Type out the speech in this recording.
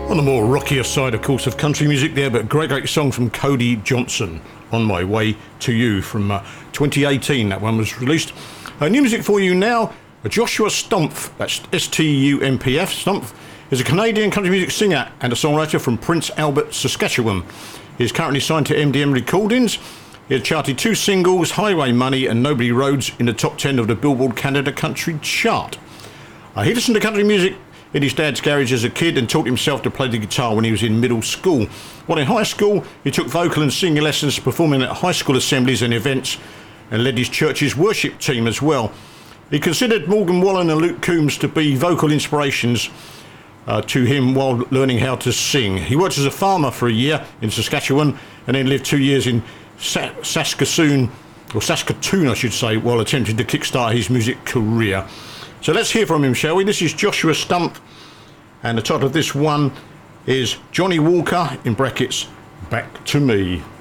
On the more rockier side, of course, of country music there, but great song from Cody Johnson, On My Way to You, from 2018. That one was released. New music for you now. Joshua Stumpf, that's S-T-U-M-P-F. Stumpf is a Canadian country music singer and a songwriter from Prince Albert, Saskatchewan. He is currently signed to MDM Recordings. He has charted 2 singles, Highway Money and Nobody Roads, in the top 10 of the Billboard Canada Country Chart. He listened to country music in his dad's garage as a kid and taught himself to play the guitar when he was in middle school. While in high school, he took vocal and singing lessons, performing at high school assemblies and events, and led his church's worship team as well. He considered Morgan Wallen and Luke Combs to be vocal inspirations to him while learning how to sing. He worked as a farmer for a year in Saskatchewan and then lived 2 years in Saskatoon, I should say, while attempting to kickstart his music career. So let's hear from him, shall we? This is Joshua Stumpf, and the title of this one is Johnny Walker, in brackets, Back to Me.